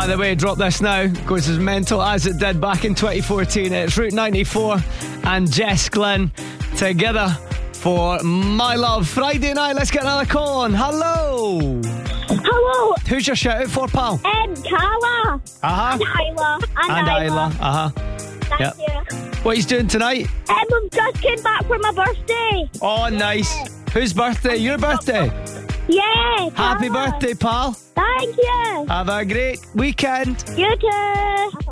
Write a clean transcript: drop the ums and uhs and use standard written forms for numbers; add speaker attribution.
Speaker 1: By the way, drop this now. Goes as mental as it did back in 2014. It's Route 94 and Jess Glynn together for My Love. Friday night, let's get another call on. Hello.
Speaker 2: Hello.
Speaker 1: Who's your shout out for, pal?
Speaker 2: Carla.
Speaker 1: Uh-huh.
Speaker 2: And Isla.
Speaker 1: And Isla. Uh-huh.
Speaker 2: Thank
Speaker 1: Yep.
Speaker 2: you.
Speaker 1: What are you doing tonight?
Speaker 2: I've just came back from my birthday.
Speaker 1: Oh, nice. Whose birthday? Your birthday?
Speaker 2: Yeah.
Speaker 1: Happy
Speaker 2: Carla.
Speaker 1: birthday, pal.
Speaker 2: Thank you.
Speaker 1: Have a great weekend.
Speaker 2: You too.